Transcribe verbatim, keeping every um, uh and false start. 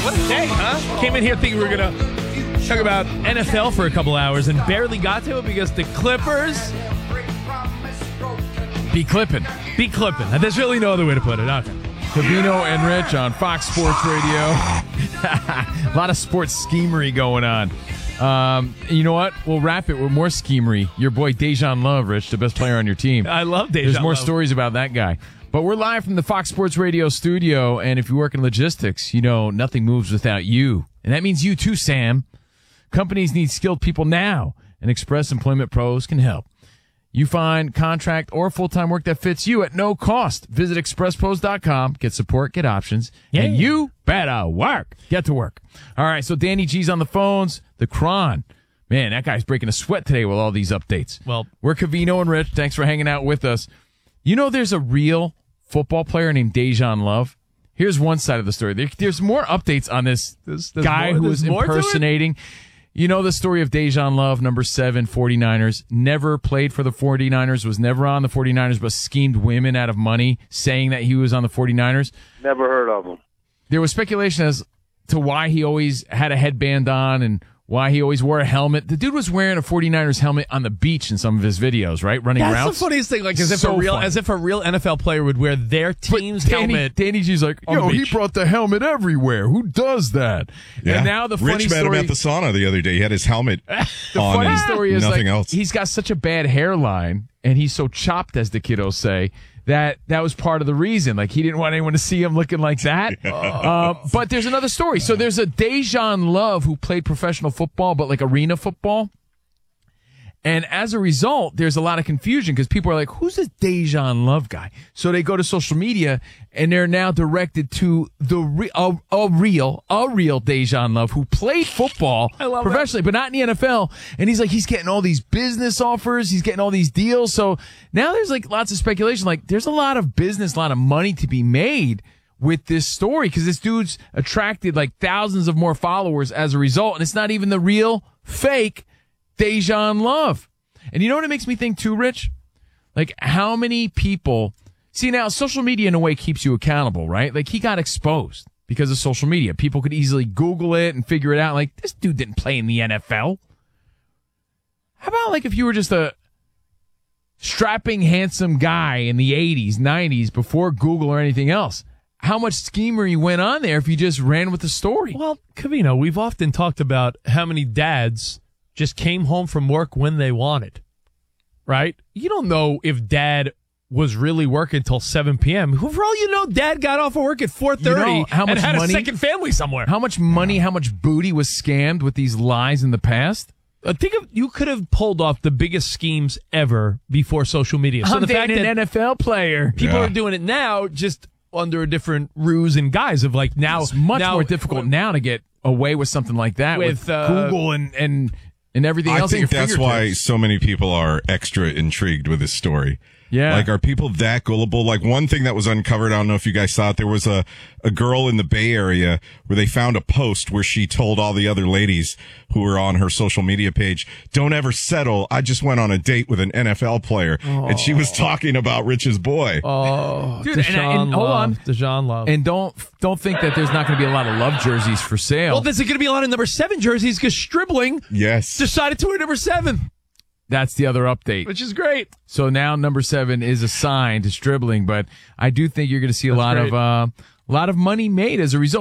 What a day, huh? Came in here thinking we were going to talk about N F L for a couple hours and barely got to it because the Clippers be clipping. Be clipping. There's really no other way to put it. Okay. Covino and Rich on Fox Sports Radio. A lot of sports schemery going on. Um, you know what? We'll wrap it with more schemery. Your boy Dejan Love, Rich, the best player on your team. I love Dejan There's more Love. stories about that guy. But we're live from the Fox Sports Radio studio, and if you work in logistics, you know nothing moves without you. And that means you too, Sam. Companies need skilled people now, and Express Employment Pros can help. You find contract or full-time work that fits you at no cost. Visit express pros dot com, get support, get options, yeah. and you better work. Get to work. All right, so Danny G's on the phones. The Cron. Man, that guy's breaking a sweat today with all these updates. Well, we're Covino and Rich. Thanks for hanging out with us. You know there's a real football player named Dejan Love. Here's one side of the story. There, there's more updates on this there's, there's guy more, who was impersonating. You know the story of Dejan Love, number seven, 49ers. Never played for the 49ers, was never on the 49ers, but schemed women out of money, saying that he was on the 49ers. Never heard of him. There was speculation as to why he always had a headband on and why he always wore a helmet. The dude was wearing a 49ers helmet on the beach in some of his videos, right? Running That's routes. That's the funniest thing. Like as if so a real, funny. as if a real N F L player would wear their team's but Danny, helmet. Danny G's like, yo, he brought the helmet everywhere. Who does that? Yeah. And now the funny Rich met story him at the sauna the other day. He had his helmet the on funny and story is nothing like, else. He's got such a bad hairline, and he's so chopped, as the kiddos say, that that was part of the reason. Like, he didn't want anyone to see him looking like that. Yeah. Uh, but there's another story. So there's a Dejan Love who played professional football, but like arena football. And as a result, there's a lot of confusion because people are like, who's this Dejan Love guy? So they go to social media and they're now directed to the re- a, a real, a real Dejan Love who played football professionally, that. but not in the N F L. And he's like, he's getting all these business offers. He's getting all these deals. So now there's like lots of speculation. Like there's a lot of business, a lot of money to be made with this story because this dude's attracted like thousands of more followers as a result. And it's not even the real fake Dejan Love. And you know what it makes me think too, Rich? Like how many people see now social media in a way keeps you accountable, right? Like he got exposed because of social media. People could easily Google it and figure it out. Like this dude didn't play in the N F L. How about like if you were just a strapping, handsome guy in the eighties, nineties before Google or anything else? How much schemery went on there if you just ran with the story? Well, Covino, we've often talked about how many dads just came home from work when they wanted, right? You don't know if dad was really working till seven p.m. For all you know, dad got off of work at four thirty you know how much and had money, a second family somewhere. How much money, how much booty was scammed with these lies in the past? Uh, think of you could have pulled off the biggest schemes ever before social media. So I'm the fact dating that an N F L player. People Yeah. are doing it now just under a different ruse and guise of like now. It's much now, more difficult now to get away with something like that with, With, uh, Google and, and and everything I else. think at your that's why fingertips. so many people are extra intrigued with this story. Yeah. Like, are people that gullible? Like, one thing that was uncovered, I don't know if you guys saw it, there was a, a girl in the Bay Area where they found a post where she told all the other ladies who were on her social media page, don't ever settle. I just went on a date with an N F L player. Oh. And she was talking about Rich's boy. Oh, Dude, Deshaun and, and, hold Love, on. Deshaun Love. And don't don't think that there's not going to be a lot of Love jerseys for sale. Well, there's going to be a lot of number seven jerseys because Stribling Yes. decided to wear number seven. That's the other update. Which is great. So now number seven is assigned to Stribling, but I do think you're going to see a That's lot great. of uh, a lot of money made as a result.